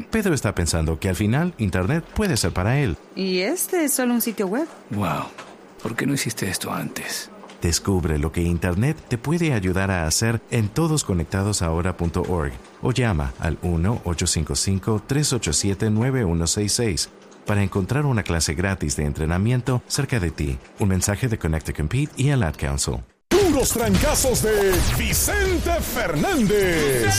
bien. Pedro está pensando que al final Internet puede ser para él. ¿Y este es solo un sitio web? Wow, ¿por qué no hiciste esto antes? Descubre lo que Internet te puede ayudar a hacer en todosconectadosahora.org o llama al 1-855-387-9166 para encontrar una clase gratis de entrenamiento cerca de ti. Un mensaje de Connect to Compete y el Ad Council. Puros trancazos de Vicente Fernández.